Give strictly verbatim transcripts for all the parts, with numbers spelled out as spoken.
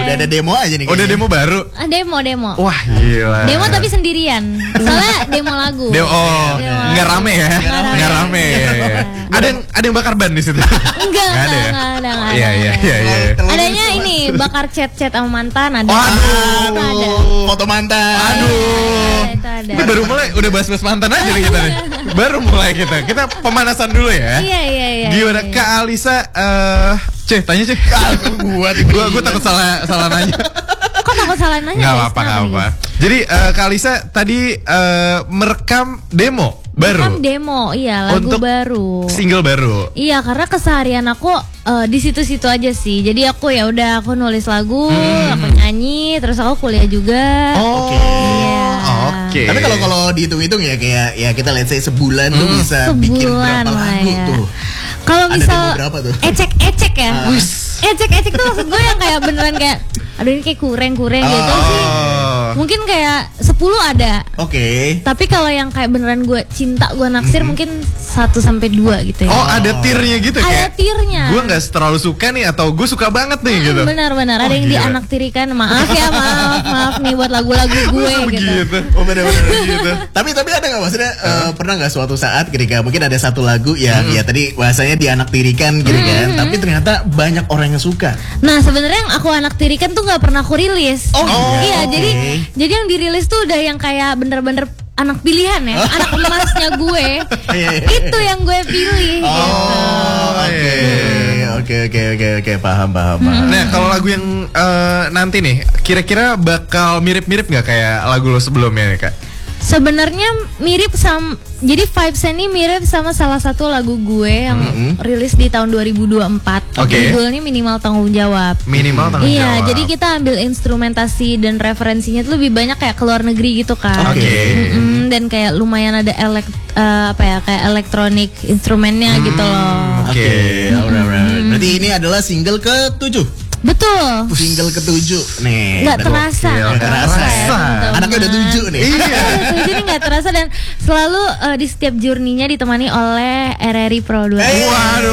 Udah ada demo aja nih. Udah demo baru. Ah, demo demo. Wah gila. Demo tapi sendirian. Soalnya demo lagu. Demo, oh, Demo nggak rame ya? Nggak rame. Ya, ya. Ada yang ada yang bakar ban di situ. Enggak, nggak ada. Enggak ada, enggak ada. Iya iya iya. iya. Adanya ini bakar chat-chat sama mantan ada. Oh, aduh. Itu ada. Foto mantan. Aduh. Itu ada. Ini baru mulai udah bahas-bahas mantan aja nih kita nih. Baru mulai kita. Kita pemanasan dulu ya. Iya iya iya. Gimana iya. Kak Alisa? Eh, Ceh, tanya Ceh. Gua Gua gua takut salah salah nanya. Kok takut salah nanya? Nggak guys? apa-apa, nggak Kenapa, apa. guys? Jadi uh, Kak Alisa tadi uh, merekam demo baru. Merekam demo, iya lagu Untuk baru. Single baru. Iya, karena keseharian aku uh, di situ-situ aja sih. Jadi aku ya udah aku nulis lagu, Hmm. aku nyanyi, terus aku kuliah juga. Oh, Oke. Iya. Oke. Tapi kalau kalau dihitung-hitung ya kayak ya kita let's say sebulan tuh Hmm. bisa bikin Sebulan berapa lah lagu ya. tuh? Kalau Ada misal demo berapa tuh? ecek-ecek ya. Ah. Ecek-ecek tuh maksud gue yang kayak beneran kayak aduh ini kayak kurang-kurang gitu sih. Oh. Mungkin kayak sepuluh ada. Oke. Tapi kalau yang kayak beneran gue cinta, gue naksir mungkin satu sampai dua gitu ya. Oh, ada tiernya gitu Ada kayak. tiernya. Gue nggak terlalu suka nih atau gue suka banget nih gitu. Benar-benar ada Oh, yang gila. dianaktirikan. Maaf ya, maaf, maaf nih buat lagu-lagu gue gitu. Begitu. Oh benar-benar gitu. Tapi tapi ada nggak maksudnya eh, pernah nggak suatu saat ketika mungkin ada satu lagu yang ya tadi bahasanya dianaktirikan gitu kan, tapi ternyata banyak orang yang suka. Nah sebenarnya yang aku anaktirikan tuh nggak pernah aku rilis. Oh, iya, oke. jadi jadi yang dirilis tuh udah yang kayak bener-bener anak pilihan ya, anak emasnya gue. Iya, iya. Itu yang gue pilih. Oh, gitu. oke, oke, oke, oke, oke, paham, paham, paham. Nah, kalau lagu yang eh, nanti nih, kira-kira bakal mirip-mirip nggak kayak lagu lo sebelumnya nih Kak? Sebenarnya mirip sama, jadi vibes-nya ini mirip sama salah satu lagu gue yang Mm-hmm. rilis di tahun dua ribu dua puluh empat. Oke. Judulnya Minimal Tanggung Jawab. Minimal tanggung Iya, jawab. jadi kita ambil instrumentasi dan referensinya tuh lebih banyak kayak ke luar negeri gitu kan. Oke. Mm-mm, dan kayak lumayan ada elek eh, apa ya kayak elektronik instrumennya gitu loh. Oke. Oke, alright, alright. Berarti ini adalah single ketujuh. Betul. Single ketujuh nih. Nggak Dan- terasa. Gokil, nggak terasa ya. teman-teman. Anaknya udah tujuh nih. Iya. Anaknya udah tujuh nih nggak terasa dan selalu eh, di setiap journey-nya ditemani oleh R R I Pro dua. Eh,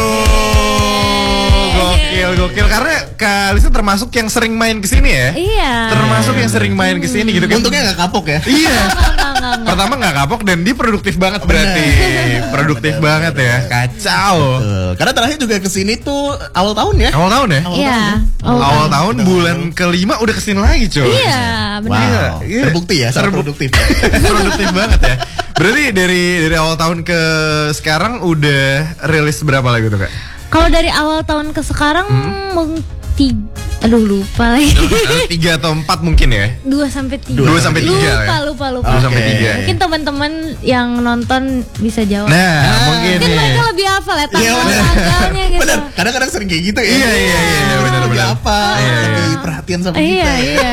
Waduh, gokil gokil karena Kak Alisa termasuk yang sering main ke sini ya. Iya. Termasuk yang sering main ke sini gitu kan. Untungnya nggak kapok ya. Iya. Nggak, nggak, nggak, nggak. Pertama nggak kapok dan dia produktif banget berarti. Produktif Bener, banget ya. Kacau. Betul. Karena terakhir juga kesini tuh awal tahun ya. Awal tahun ya? Iya. Awal, Oh, tahun bulan kelima udah kesini lagi coy. Iya, benar. Wow. Iya. Terbukti ya, sangat Terbuk- produktif. Produktif banget ya. Berarti dari dari awal tahun ke sekarang udah rilis berapa lagu tuh Kak? Kalau dari awal tahun ke sekarang mungkin tiga, aduh lupa lagi. Eh, Tiga atau empat mungkin ya? Dua sampai tiga. Dua sampai tiga Lupa, ya? lupa, lupa. Dua sampai Oke. tiga. Mungkin teman-teman yang nonton bisa jawab. Nah, mungkin Mungkin nih. mereka lebih hafal ya Iya, bener. tanggal-tanggalnya gitu. Bener, kadang-kadang sering kayak gitu ya. Iya, iya, iya, iya, benar, Lebih benar. apa? Iya, iya. Lebih perhatian sama kita. Iya, ya. iya.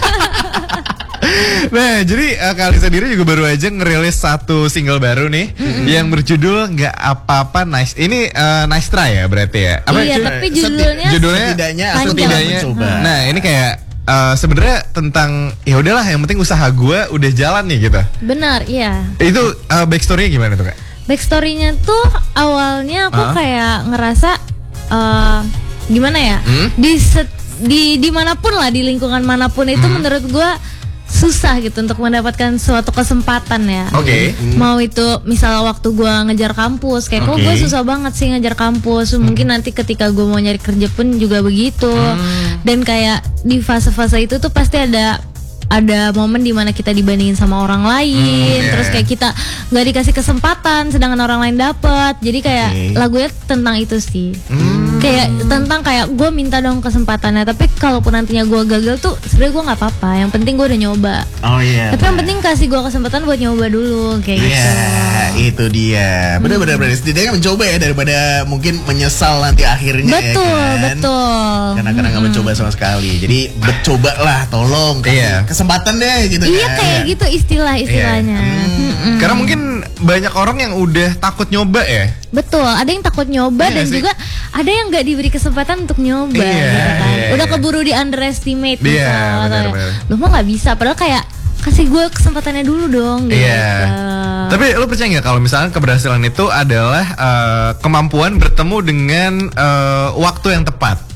Nah, jadi uh, Kak Alisa sendiri juga baru aja ngerilis satu single baru nih yang berjudul Nggak Apa-apa Nice. Ini uh, Nice Try ya berarti ya? Iya, cu- tapi Seti- judulnya judulnya Setidaknya aku aku telah telah setidaknya. mencoba. Nah, ini kayak uh, sebenarnya tentang ya udahlah yang penting usaha gue udah jalan nih gitu. benar, iya. Itu uh, backstory-nya gimana tuh Kak? Backstory-nya tuh awalnya aku Hah? kayak ngerasa eh gimana ya? Hmm? Di set, di dimanapun lah, di lingkungan manapun itu Hmm. menurut gua susah gitu untuk mendapatkan suatu kesempatan ya. Oke. Mau itu misal waktu gua ngejar kampus, kayak kok Oke. gue susah banget sih ngejar kampus. Mungkin nanti ketika gue mau nyari kerja pun juga begitu. Hmm. Dan kayak di fase-fase itu tuh pasti ada ada momen dimana kita dibandingin sama orang lain, Hmm, terus iya. kayak kita nggak dikasih kesempatan, sedangkan orang lain dapet. Jadi kayak Oke. lagunya tentang itu sih. Hmm. Kayak tentang kayak gue minta dong kesempatannya, tapi kalaupun nantinya gue gagal tuh sebenarnya gue nggak apa-apa. Yang penting gue udah nyoba. Oh iya. Tapi yang penting kasih gue kesempatan buat nyoba dulu kayak gitu. Iya, itu dia. Benar-benar benar. Setidaknya mencoba ya daripada mungkin menyesal nanti akhirnya. Betul, ya kan? betul. Karena karena nggak mencoba sama sekali. Jadi mencoba lah, tolong kasih Iya. kesempatan deh gitu. Iya kan. kayak gitu istilah-istilahnya. Mm-mm. Karena mungkin banyak orang yang udah takut nyoba ya. Betul, ada yang takut nyoba Iya dan sih. juga ada yang nggak diberi kesempatan untuk nyoba Iya, gitu kan. iya, Udah iya. keburu di underestimate Iya, misal, atau benar, ya, benar. lu mah nggak bisa, padahal kayak kasih gue kesempatannya dulu dong gitu. Iya. Tapi lu percaya nggak kalau misalnya keberhasilan itu adalah eh, kemampuan bertemu dengan eh, waktu yang tepat?